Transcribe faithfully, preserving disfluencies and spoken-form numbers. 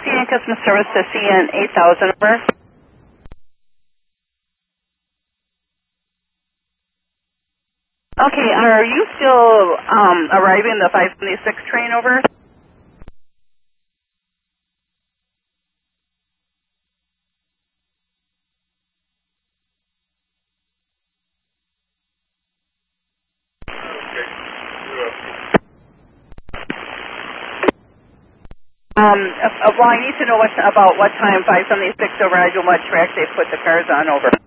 C N customer service to C N eight thousand over. Okay, are you still um, arriving the five seventy-six train over? Um, uh, well, I need to know what, about what time five seventy-six over. I do what track they put the cars on over.